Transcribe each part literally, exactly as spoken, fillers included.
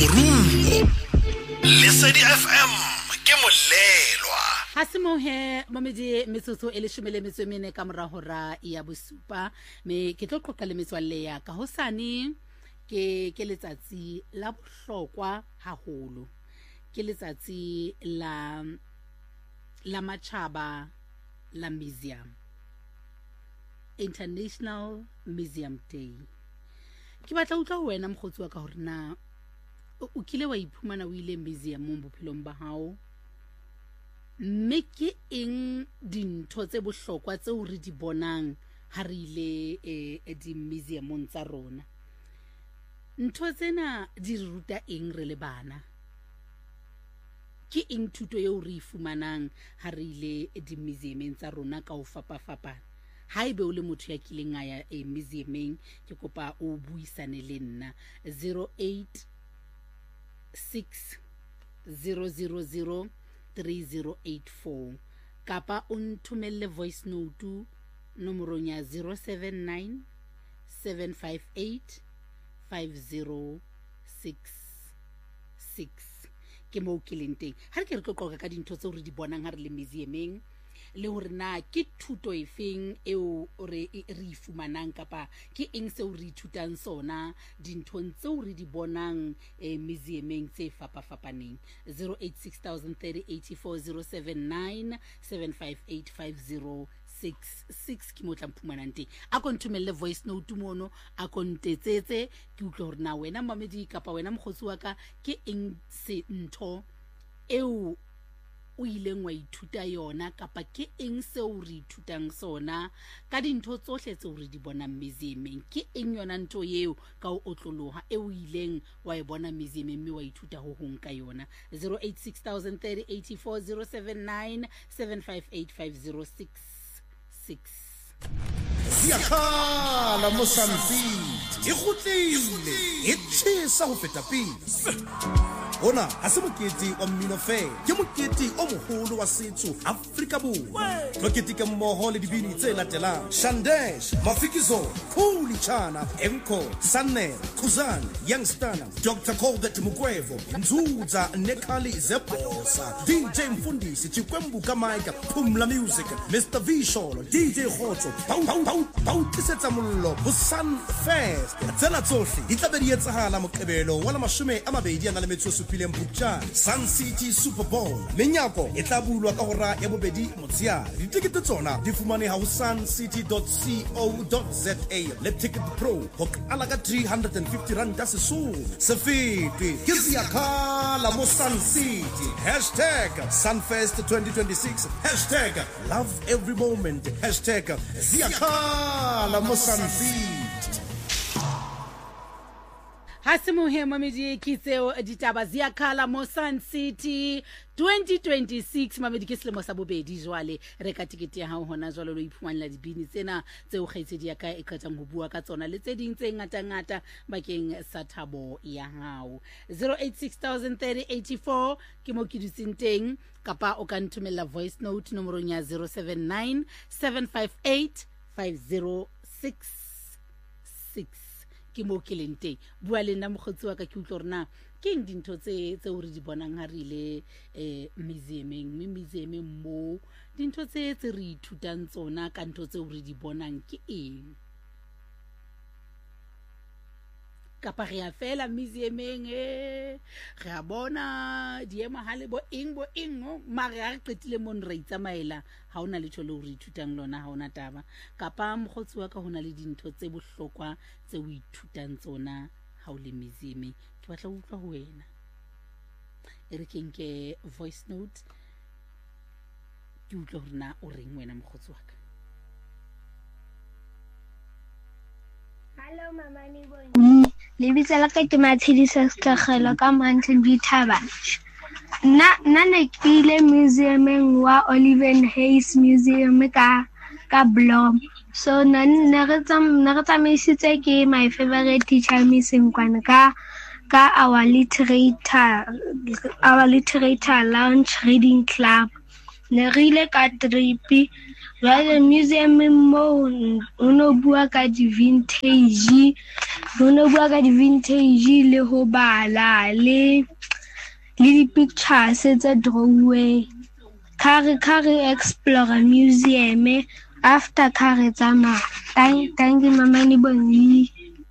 moruo. Lesedi F M ke molelwa. Hasimohe mamedi metsotso e leshome le metso e mene ka mora hora ya bosupa me ke tlo qoqa le metswalle ya ka hosane ke ke letsatsi la bohlokwa haholo ke letsatsi la la Matjhaba la Museum, International Museum Day. Ke batla utlwa wena mkhotsi wa ka hore na o kile wa iphumana o ile museum mo bophelong ba hao, mme ke eng dintho tse bohlokwa tse o re di bonang ha re ile e di museumong tsa rona? Ntho tsena di ruta eng re le bana? Ke eng thuto eo re ifumanang ha re ile di museumeng tsa rona ka o fapafapana? Haebe o le motho ya kileng a ya e museumeng, ke kopa o buisane le nna zero eight six zero zero zero three zero eight four kapa o nthumelle voice note nomorong ya zero seven nine seven five eight five zero six six. Ke mo ke leng teng ha re ke re tlo qoqa ka dintho tse o re di bonang ha re le museumeng, le hore na ke thuto efeng eo re re ifumanang kapa ke eng se o re ithutang sona dinthong tse o re di bonang e museumeng tse fapafapaneng. Zero eight six thousand thirty eighty four zero seven nine seven five eight five zero six six ke motla mphumanang teng. A ko nthumelle voice note mono, a ko ntetsetse ke utlwa hore na wena mamedi kapa wena mkhotsi wa ka ke eng se ntho eo o ileng wa ithuta yona kapa ke eng se o re ithutang sona ka dintho tsohle tse o re di bonang museumeng? Ke eng yona ntho eo ka o otloloha e o ileng wa e bona museumeng mme wa ithuta ho hong ka yona? Zero eight six thousand thirty eighty four zero seven nine seven five eight five zero six six. Siyakhala Mozambique e kgutlile e tshisa ho feta pele. Ona ha se mokete wa mmino fela, ke mokete o moholo wa setso Afrika Borwa. Mokete ke mmoho le dibini tse latelang: Shandesh, Mafikizo, Khuli Chana, Emko, Sanne, Khuzan, Youngstana, Doctor Colbert Mugwevo, Nzuza Nekali Zebosa, D J Mfundisi Chikwembu Kamaika, Pumla Music, Mister Visholo, D J Khotso, Pau Pau Pau Pau Tisetsa Mollo, Busan Fest. Tsena tsohle di tla be di etsahala Moqebelo wa mashome a mabedi a na le metso Sun City Super Bowl. Menyako e tla bulwa ka hora ya bobedi motsheare. Ditikete tsona di fumaneha ho suncity dot co dot za le Ticket Pro ho qala ka three hundred fifty rand tsa sesole. Se fete ke Siyakhala mo Sun City. Hashtag Sunfest twenty twenty-six. Hashtag Love Every Moment. Hashtag Siyakhala mo Sun City. Hasimohe mamedi kitseo ditaba Siyakhala mo Sun City twenty twenty-six. Mamedi ke selemo sa bobedi jwale re ka tikete ya hao hona jwale lo iphumanela dibini tsena tse o kgaitsedi ya ka e qetang ho bua ka tsona le tse ding tse ngata ngata bakeng sa thabo ya hao. Zero eight six thousand thirty eighty four ke mo ke dutseng teng, kapa o ka nthumela voice note nomorong ya zero seven nine seven five eight five zero six six. Ke mo ke leng teng. Bua le nna mkhotsi wa ka ke utlwa rena ke eng dintho tse tse o re di bonang ha re ile eh museumeng mme museumeng mo dintho tse tse re ithutang tsona ka ntho tse o re di bonang ke eng? Kapa re a fela museumeng e re a bona diema hale bo eng bo eng mare ha re qetile mo re itsamaela ha ona le tsholo o re ithutang lona, ha ona taba. Kapa mkhotsi wa ka hona le dintho tse bohlokwa tse o ithutang tsona ha o le museumeng? Ke batla ho utlwa ho wena. E re ke nke voice note ke utlwa hore na o reng wena mkhotsi wa ka. Hello mama ni bone. Lebitsa la ka ke Mathidisa Skagelo ka Mountain View Thabang. Na na ne ke ile museumeng wa Oliven Hayes Museum ka ka Blom. So na na re tsam na re tsamaisitse ke my favorite teacher Miss Nkwana ka ka our literature our literature lounge reading club. ne re ile ka trip jwale museum mo o no bua ka di vintage o no bua ka di vintage le ho bala le le di pictures tsa drawwe kare kare explore museum after kare tsama thank thank you mama ni bongi.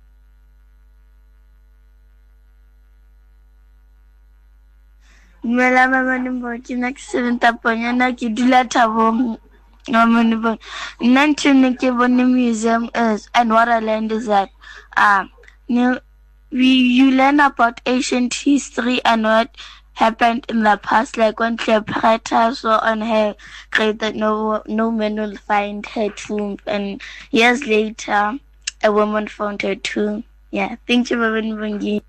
Mela mama ni bongi next seven taponyana ke dula Thabong mama ni bongi nineteen ke bone museum is and what I learned is that um uh, we you learn about ancient history and what happened in the past, like when Cleopatra saw on her grave that no no man will find her tomb, and years later a woman found her tomb. Yeah, thank you very much.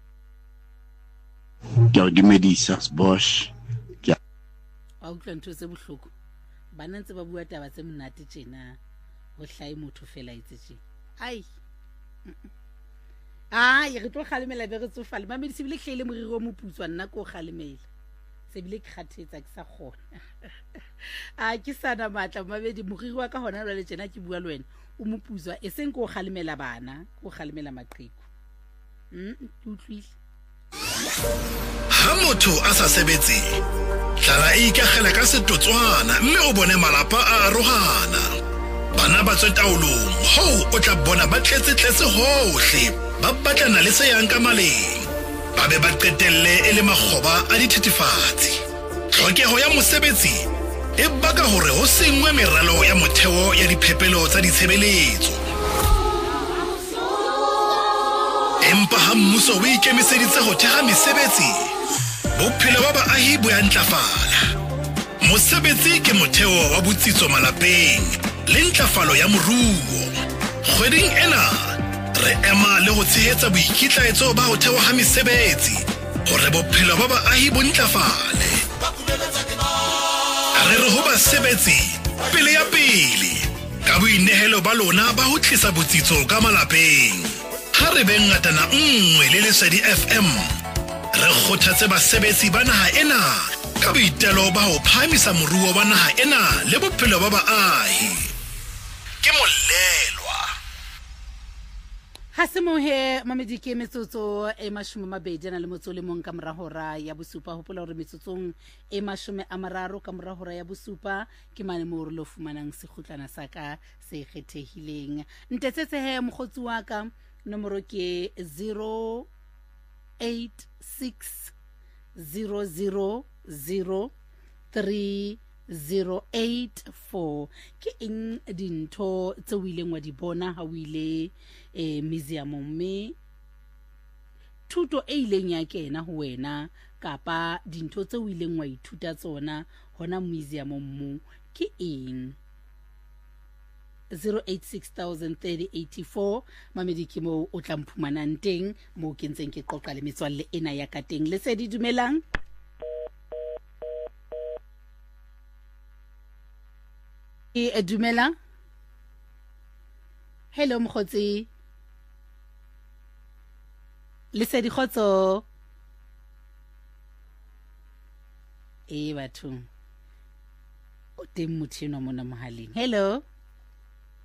Ke di medisas Bosch. Wa utlwa ntho se bohloko bana ntse ba bua taba tse monate tjena ho hlai motho fela itse tje ai ah ye re tlo khalemela be re tsofale mamedi se bile hlele moriro mo putswa nna ko khalemela se bile ke khathetsa ke sa khona a ke sana matla mamedi moriro wa ka hona le tjena ke bua le wena o mo putswa e seng ko khalemela bana ko khalemela maqheku mm utlwile ha motho a sa sebetse tlala e ikagela ka setotswana mme o bone malapa a rohana bana ba tswe taolong ho o tla bona ba tletse tletse hohle ba batlana le se yang ka maleng ba be ba qetelle e le makgoba a dithethefatsi tlhokeho ya mosebetsi e baka hore ho sengwe meralo ya motheo ya diphepelo tsa ditshebeletso empa ha mmuso o ikemiseditse ho theha mesebetsi bophelo ba baahi bo ya ntlafala mosebetsi ke motheo wa botsitso malapeng le ntlafalo ya moruo kgweding ena re ema le ho tshehetsa boikitlaetso ba ho thewa ha mesebetsi hore bophelo ba baahi bo ntlafale re re ho basebetsi pele ya pele ka boinehelo ba lona ba ho tlisa botsitso ka malapeng ha re be ngatana nngwe le Lesedi F M re kgothatse basebetsi ba naha ena ka boitelo ba ho phamisa moruo wa naha ena le bophelo ba baahi ke molelwa ha se mohe mamedi ke metsotso e mashome mabedi na le motso le mong ka morahora ya bosupa hopola hore metsotsong e mashome a mararo ka morahora ya bosupa ke mane mo re lo fumanang sekhutlana sa ka se kgethehileng ntetsetse he mogotsi wa ka nomoro ke zero eight six zero zero zero three zero eight four ke eng dintho tse o ileng wa di bona ha o ile eh museum mme thuto e ileng ya kena ho wena kapa dintho tse o ileng wa ithuta tsona hona museum mo ke eng zero eight six zero zero three zero eight four mamedi ke mo o tla mphumanang teng mo ke ntseng ke qoqa le metswalle ena ya ka teng Lesedi dumelang e dumela hello mkhotsi Lesedi khotso e batho o teng mothino mona mohaleng hello